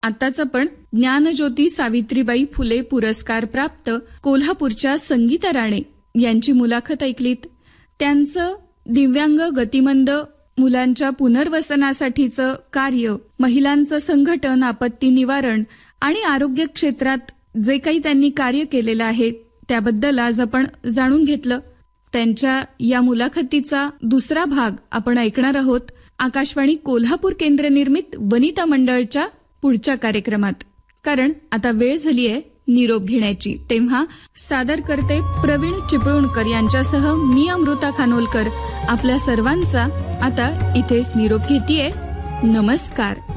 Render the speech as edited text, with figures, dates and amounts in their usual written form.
आताच आपण ज्ञानज्योती सावित्रीबाई फुले पुरस्कार प्राप्त कोल्हापूरच्या संगीता राणे यांची मुलाखत ऐकलीत. त्यांचं दिव्यांग गतिमंद मुलांच्या पुनर्वसनासाठीचं कार्य, महिलांचं संघटन, आपत्ती निवारण आणि आरोग्य क्षेत्रात जे काही त्यांनी कार्य केलेलं आहे त्याबद्दल आज आपण जाणून घेतलं. त्यांच्या या मुलाखतीचा दुसरा भाग आपण ऐकणार आहोत आकाशवाणी कोल्हापूर केंद्र निर्मित वनिता मंडळच्या पुढच्या कार्यक्रमात. कारण आता वेळ झाली आहे निरोप घेण्याची. तेव्हा सादर करते प्रवीण चिपळूणकर यांच्यासह मी अमृता खानोलकर आपल्या सर्वांचा आता इथेच निरोप घेतेय. नमस्कार.